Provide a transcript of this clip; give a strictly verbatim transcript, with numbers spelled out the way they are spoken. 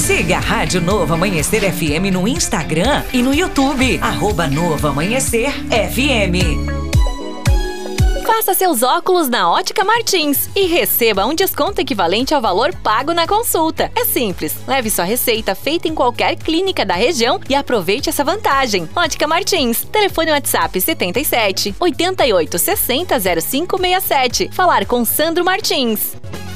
Siga a Rádio Novo Amanhecer F M no Instagram e no YouTube, arroba Novo Amanhecer F M. Faça seus óculos na Ótica Martins e receba um desconto equivalente ao valor pago na consulta. É simples, leve sua receita feita em qualquer clínica da região e aproveite essa vantagem. Ótica Martins, telefone WhatsApp setenta e sete, oitenta e oito, sessenta, zero cinco sessenta e sete. Falar com Sandro Martins.